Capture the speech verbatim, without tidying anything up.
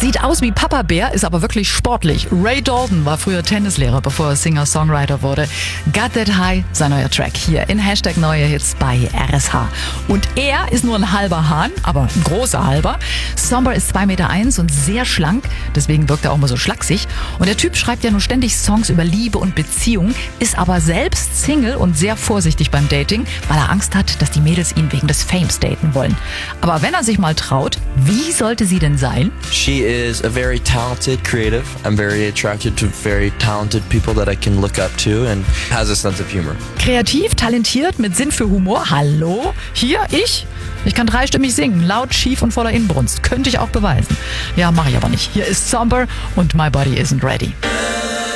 Sieht aus wie Papa Bär, ist aber wirklich sportlich. Ray Dalton war früher Tennislehrer, bevor er Singer-Songwriter wurde. Got That High, sein neuer Track hier in Hashtag Neue Hits bei R S H. Und er ist nur ein halber Hahn, aber ein großer halber. Somber ist zwei Meter eins und sehr schlank, deswegen wirkt er auch mal so schlaksig. Und der Typ schreibt ja nur ständig Songs über Liebe und Beziehung, ist aber selbst Single und sehr vorsichtig beim Dating, weil er Angst hat, dass die Mädels ihn wegen des Fames daten wollen. Aber wenn er sich mal traut, wie sollte sie denn sein? She is a very talented creative. I'm very attracted to very talented people that I can look up to and has a sense of humor. Kreativ, talentiert, mit Sinn für Humor. Hallo? Hier, ich? Ich kann dreistimmig singen, laut, schief und voller Inbrunst. Könnte ich auch beweisen. Ja, mache ich aber nicht. Hier ist Somber und My Body Isn't Ready.